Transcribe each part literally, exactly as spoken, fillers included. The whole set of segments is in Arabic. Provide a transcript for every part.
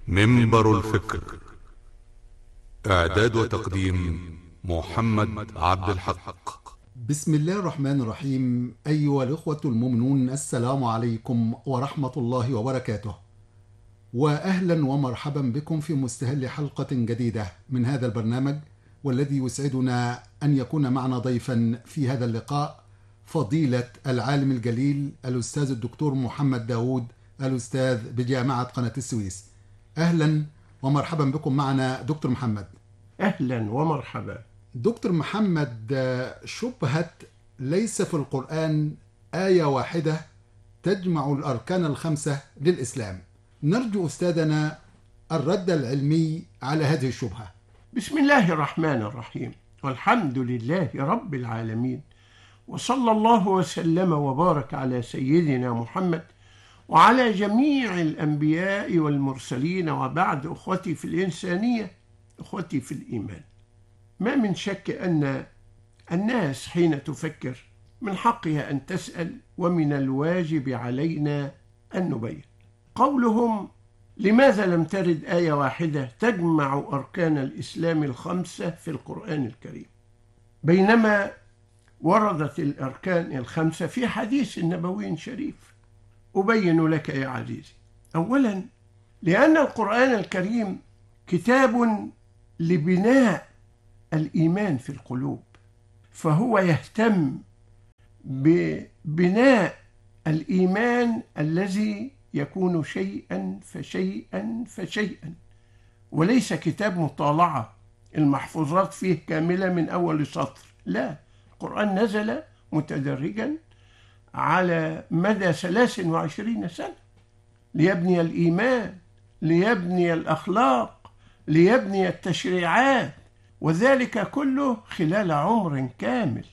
منبر الفكر. إعداد وتقديم محمد عبد الحق. بسم الله الرحمن الرحيم. أيها الإخوة المؤمنون، السلام عليكم ورحمة الله وبركاته، وأهلا ومرحبا بكم في مستهل حلقة جديدة من هذا البرنامج، والذي يسعدنا أن يكون معنا ضيفا في هذا اللقاء فضيلة العالم الجليل الأستاذ الدكتور محمد داود، الأستاذ بجامعة قناة السويس. أهلا ومرحبا بكم معنا دكتور محمد. أهلا ومرحبا دكتور محمد، شبهة ليس في القرآن آية واحدة تجمع الأركان الخمسة للإسلام، نرجو أستاذنا الرد العلمي على هذه الشبهة. بسم الله الرحمن الرحيم، والحمد لله رب العالمين، وصلى الله وسلم وبارك على سيدنا محمد وعلى جميع الأنبياء والمرسلين، وبعد. أخوتي في الإنسانية، أخوتي في الإيمان، ما من شك أن الناس حين تفكر من حقها أن تسأل، ومن الواجب علينا أن نبين. قولهم لماذا لم ترد آية واحدة تجمع أركان الإسلام الخمسة في القرآن الكريم، بينما وردت الأركان الخمسة في حديث نبوي شريف؟ أبين لك يا عزيزي. أولا، لأن القرآن الكريم كتاب لبناء الإيمان في القلوب، فهو يهتم ببناء الإيمان الذي يكون شيئا فشيئا فشيئا، وليس كتاب مطالعة المحفوظات فيه كاملة من أول سطر. لا، القرآن نزل متدرجا على مدى ثلاث وعشرين سنة ليبني الإيمان، ليبني الأخلاق، ليبني التشريعات، وذلك كله خلال عمر كامل.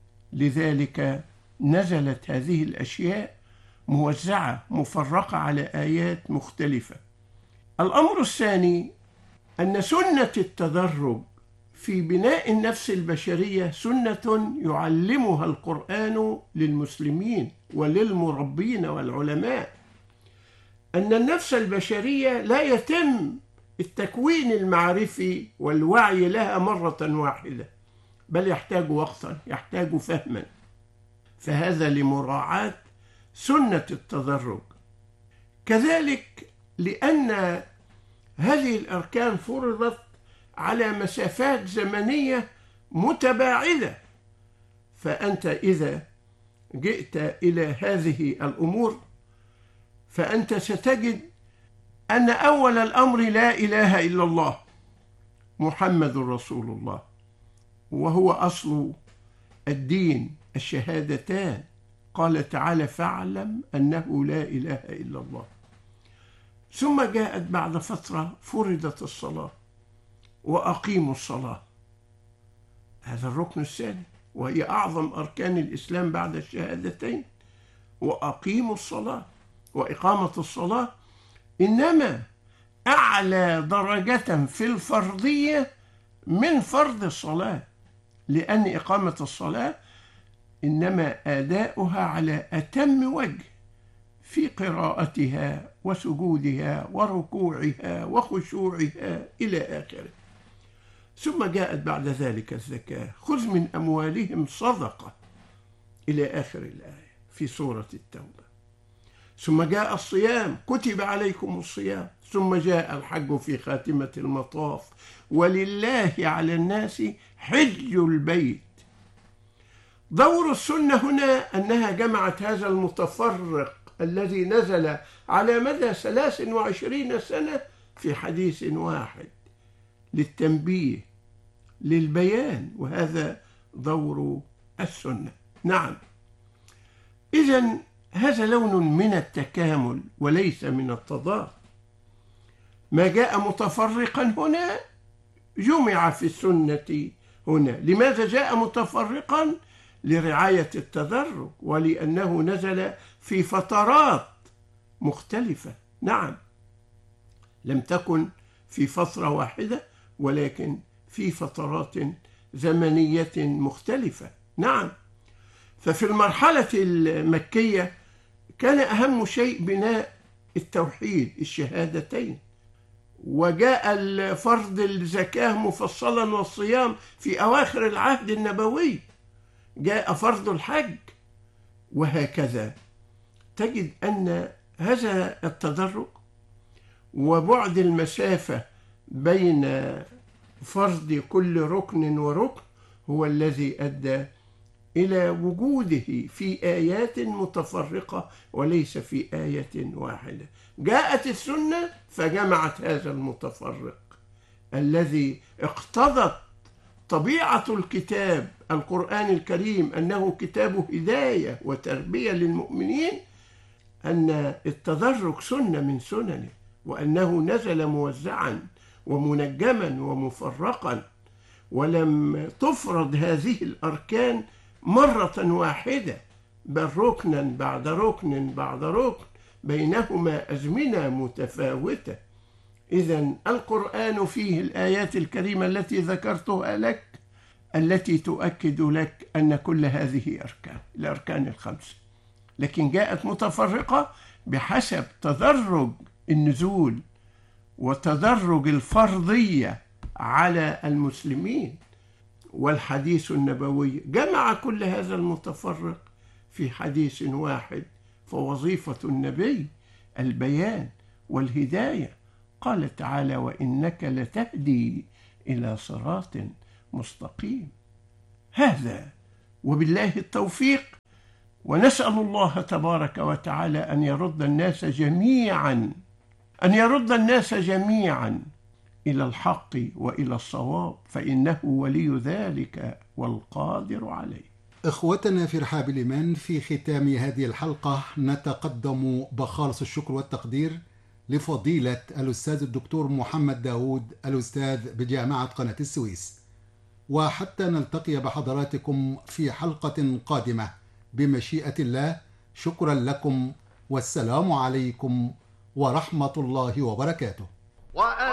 لذلك نزلت هذه الأشياء موزعة مفرقة على آيات مختلفة. الأمر الثاني، أن سنة التدرج في بناء النفس البشرية سنة يعلمها القرآن للمسلمين وللمربين والعلماء، أن النفس البشرية لا يتم التكوين المعرفي والوعي لها مرة واحدة، بل يحتاج وقتا، يحتاج فهما، فهذا لمراعاة سنة التدرج. كذلك لأن هذه الأركان فرضت على مسافات زمنية متباعدة، فأنت إذا جئت إلى هذه الأمور فأنت ستجد أن أول الأمر لا إله إلا الله محمد رسول الله، وهو أصل الدين الشهادتان. قال تعالى: فاعلم أنه لا إله إلا الله. ثم جاءت بعد فترة فرضت الصلاة، وأقيموا الصلاة، هذا الركن الثاني، وهي أعظم أركان الإسلام بعد الشهادتين. وأقيموا الصلاة وإقامة الصلاة إنما أعلى درجة في الفرضية من فرض الصلاة، لأن إقامة الصلاة إنما أداؤها على أتم وجه في قراءتها وسجودها وركوعها وخشوعها إلى آخره. ثم جاءت بعد ذلك الزكاة، خذ من أموالهم صدقة إلى آخر الآية في سورة التوبة. ثم جاء الصيام، كتب عليكم الصيام. ثم جاء الحج في خاتمة المطاف، ولله على الناس حج البيت. دور السنة هنا أنها جمعت هذا المتفرق الذي نزل على مدى ثلاث وعشرين سنة في حديث واحد، للتنبيه، للبيان، وهذا دور السنة. نعم، إذن هذا لون من التكامل وليس من التضاد. ما جاء متفرقا هنا جمع في السنة هنا. لماذا جاء متفرقا؟ لرعاية التدرج، ولأنه نزل في فترات مختلفة. نعم، لم تكن في فترة واحدة، ولكن في فترات زمنية مختلفة. نعم، ففي المرحلة المكية كان أهم شيء بناء التوحيد، الشهادتين، وجاء فرض الزكاة مفصلا والصيام في أواخر العهد النبوي، جاء فرض الحج، وهكذا تجد أن هذا التدرج وبعد المسافة بين فرض كل ركن وركن هو الذي أدى إلى وجوده في آيات متفرقة وليس في آية واحدة. جاءت السنة فجمعت هذا المتفرق الذي اقتضت طبيعة الكتاب القرآن الكريم أنه كتاب هداية وتربية للمؤمنين، أن التدرج سنة من سننه، وأنه نزل موزعا ومنجما ومفرقا، ولم تفرض هذه الأركان مرة واحدة، بل ركنا بعد ركن بعد ركن بينهما أزمنة متفاوتة. إذن القرآن فيه الآيات الكريمة التي ذكرتها لك التي تؤكد لك أن كل هذه أركان الأركان الخمسة، لكن جاءت متفرقة بحسب تدرج النزول وتدرج الفرضية على المسلمين. والحديث النبوي جمع كل هذا المتفرق في حديث واحد، فوظيفة النبي البيان والهداية. قال تعالى: وإنك لتهدي إلى صراط مستقيم. هذا وبالله التوفيق، ونسأل الله تبارك وتعالى أن يرد الناس جميعا أن يرد الناس جميعا إلى الحق وإلى الصواب، فإنه ولي ذلك والقادر عليه. إخوتنا في رحاب الإيمان، في ختام هذه الحلقة نتقدم بخالص الشكر والتقدير لفضيلة الأستاذ الدكتور محمد داود، الأستاذ بجامعة قناة السويس. وحتى نلتقي بحضراتكم في حلقة قادمة بمشيئة الله، شكرا لكم، والسلام عليكم ورحمة الله وبركاته.